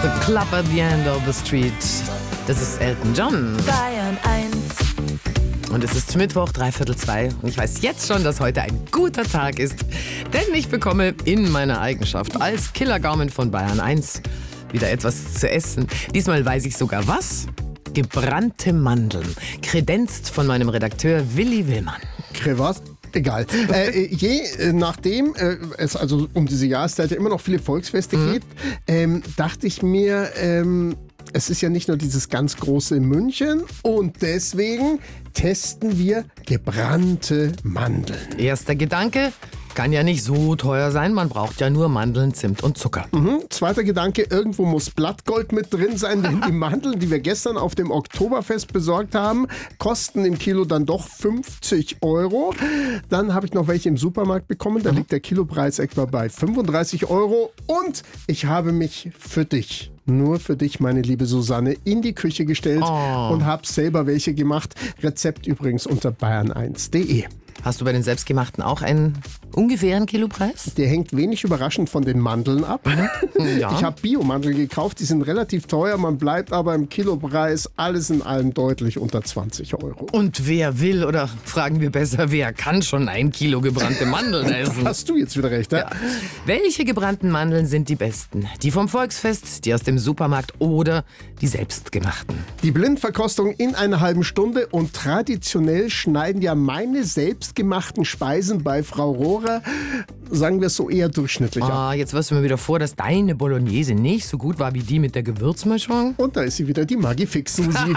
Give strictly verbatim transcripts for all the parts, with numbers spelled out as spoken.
The Club at the End of the Street. Das ist Elton John. Bayern eins. Und es ist Mittwoch, dreiviertel zwei. Und ich weiß jetzt schon, dass heute ein guter Tag ist. Denn ich bekomme in meiner Eigenschaft als Killergaumen von Bayern eins wieder etwas zu essen. Diesmal weiß ich sogar was. Gebrannte Mandeln. Kredenzt von meinem Redakteur Willi Willmann. Was? Egal. Äh, je äh, nachdem äh, es also um diese Jahreszeit ja immer noch viele Volksfeste mhm. geht, ähm, dachte ich mir, ähm, es ist ja nicht nur dieses ganz große München und deswegen testen wir gebrannte Mandeln. Erster Gedanke, kann ja nicht so teuer sein, man braucht ja nur Mandeln, Zimt und Zucker. Mhm. Zweiter Gedanke, irgendwo muss Blattgold mit drin sein, denn die Mandeln, die wir gestern auf dem Oktoberfest besorgt haben, kosten im Kilo dann doch fünfzig Euro. Dann habe ich noch welche im Supermarkt bekommen, da mhm. liegt der Kilopreis etwa bei fünfunddreißig Euro. Und ich habe mich für dich, nur für dich, meine liebe Susanne, in die Küche gestellt oh. und habe selber welche gemacht. Rezept übrigens unter bayern eins punkt de. Hast du bei den Selbstgemachten auch einen ungefähren Kilopreis? Der hängt wenig überraschend von den Mandeln ab. Ja. Ich habe Biomandeln gekauft, die sind relativ teuer, man bleibt aber im Kilopreis alles in allem deutlich unter zwanzig Euro. Und wer will, oder fragen wir besser, wer kann schon ein Kilo gebrannte Mandeln essen? Hast du jetzt wieder recht, ja? Ja. Welche gebrannten Mandeln sind die besten? Die vom Volksfest, die aus dem Supermarkt oder die selbstgemachten? Die Blindverkostung in einer halben Stunde und traditionell schneiden ja meine selbstgemachten Speisen bei Frau Rohrer, sagen wir es so, eher durchschnittlich ab. Ah, jetzt wirst du mir wieder vor, dass deine Bolognese nicht so gut war wie die mit der Gewürzmischung. Und da ist sie wieder, die Maggi-Fix-Susi.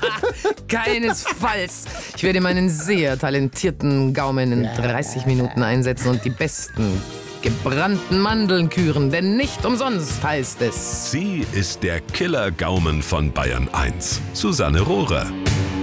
Keinesfalls. Ich werde meinen sehr talentierten Gaumen in dreißig Minuten einsetzen und die besten gebrannten Mandeln küren, denn nicht umsonst heißt es: Sie ist der Killer-Gaumen von Bayern eins. Susanne Rohrer.